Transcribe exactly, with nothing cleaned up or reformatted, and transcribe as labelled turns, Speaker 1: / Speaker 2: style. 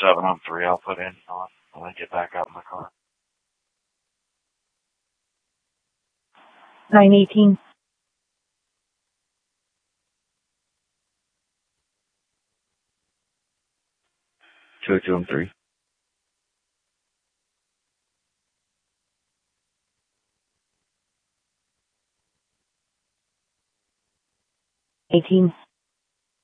Speaker 1: seven oh three I'll put in on when I get back out in the car.
Speaker 2: nine eighteen.
Speaker 3: two oh two one three.
Speaker 2: eighteen.